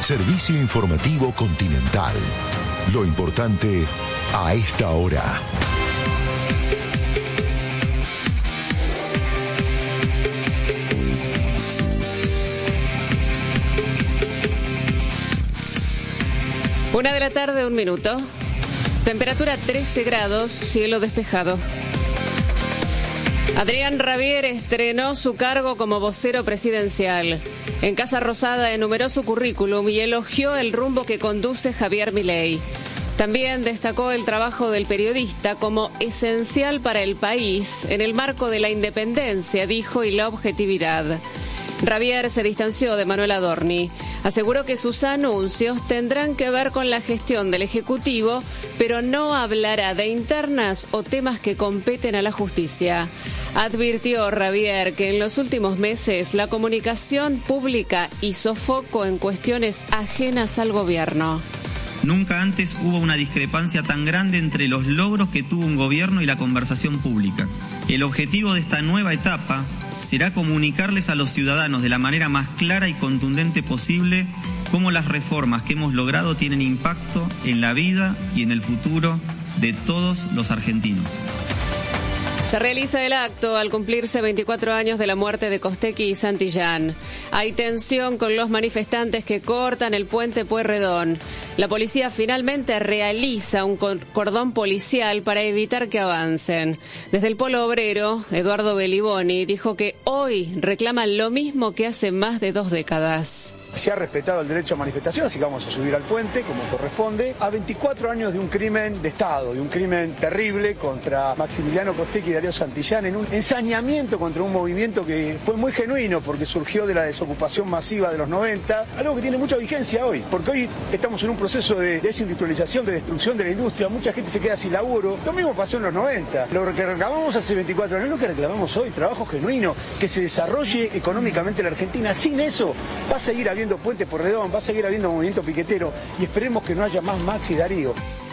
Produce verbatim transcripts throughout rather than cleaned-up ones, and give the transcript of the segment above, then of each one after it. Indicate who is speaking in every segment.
Speaker 1: Servicio informativo Continental. Lo importante a esta hora.
Speaker 2: Una de la tarde, un minuto. Temperatura trece grados, cielo despejado. Adrián Rabier estrenó su cargo como vocero presidencial. En Casa Rosada enumeró su currículum y elogió el rumbo que conduce Javier Milei. También destacó el trabajo del periodista como esencial para el país en el marco de la independencia, dijo, y la objetividad. Rabier se distanció de Manuel Adorni. Aseguró que sus anuncios tendrán que ver con la gestión del Ejecutivo, pero no hablará de internas o temas que competen a la justicia. Advirtió Rabier que en los últimos meses la comunicación pública hizo foco en cuestiones ajenas al gobierno.
Speaker 3: Nunca antes hubo una discrepancia tan grande entre los logros que tuvo un gobierno y la conversación pública. El objetivo de esta nueva etapa será comunicarles a los ciudadanos de la manera más clara y contundente posible cómo las reformas que hemos logrado tienen impacto en la vida y en el futuro de todos los argentinos.
Speaker 2: Se realiza el acto al cumplirse veinticuatro años de la muerte de Costequi y Santillán. Hay tensión con los manifestantes que cortan el puente Pueyrredón. La policía finalmente realiza un cordón policial para evitar que avancen. Desde el Polo Obrero, Eduardo Beliboni dijo que hoy reclaman lo mismo que hace más de dos décadas.
Speaker 4: Se ha respetado el derecho a manifestación, así que vamos a subir al puente como corresponde. A veinticuatro años de un crimen de Estado, de un crimen terrible contra Maximiliano Costequi y Darío Santillán, en un ensañamiento contra un movimiento que fue muy genuino porque surgió de la desocupación masiva de los noventa, algo que tiene mucha vigencia hoy, porque hoy estamos en un proceso de desindustrialización, de destrucción de la industria, mucha gente se queda sin laburo. Lo mismo pasó en los noventa. Lo que reclamamos hace veinticuatro años es lo que reclamamos hoy, trabajo genuino, que se desarrolle económicamente la Argentina. Sin eso va a seguir habiendo puente Pueyrredón, va a seguir habiendo movimiento piquetero y esperemos que no haya más Max y Darío.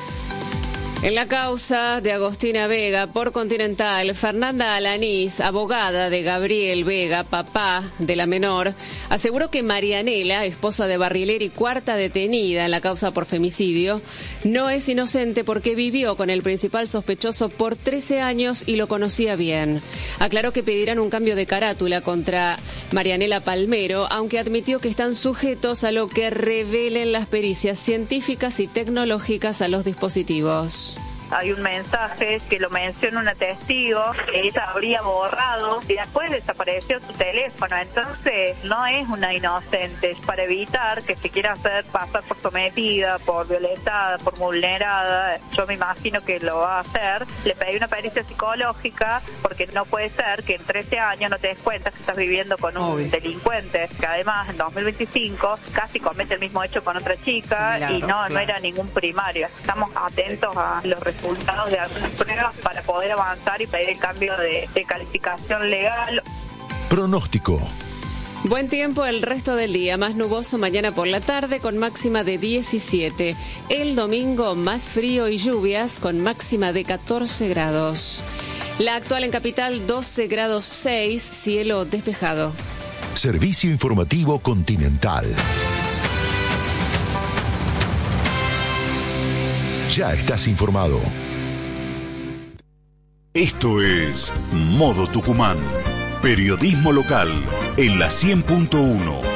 Speaker 2: En la causa de Agostina Vega por Continental, Fernanda Alanís, abogada de Gabriel Vega, papá de la menor, aseguró que Marianela, esposa de Barrileri, cuarta detenida en la causa por femicidio, no es inocente porque vivió con el principal sospechoso por trece años y lo conocía bien. Aclaró que pedirán un cambio de carátula contra Marianela Palmero, aunque admitió que están sujetos a lo que revelen las pericias científicas y tecnológicas a los dispositivos.
Speaker 5: Hay un mensaje que lo menciona una testigo que ella habría borrado y después desapareció su teléfono. Entonces no es una inocente, para evitar que se quiera hacer pasar por sometida, por violentada, por vulnerada. Yo me imagino que lo va a hacer. Le pedí una pericia psicológica porque no puede ser que en trece años no te des cuenta que estás viviendo con un Obvio. delincuente que además en dos mil veinticinco casi comete el mismo hecho con otra chica. Claro, y no, claro. no era ningún primario. Estamos atentos a los resultados resultados de algunas pruebas para poder avanzar y pedir el cambio de, de calificación legal.
Speaker 1: Pronóstico.
Speaker 2: Buen tiempo el resto del día, más nuboso mañana por la tarde con máxima de diecisiete. El domingo más frío y lluvias con máxima de catorce grados. La actual en Capital doce grados seis, cielo despejado.
Speaker 1: Servicio informativo Continental. Ya estás informado.
Speaker 6: Esto es Modo Tucumán. Periodismo local en la cien punto uno.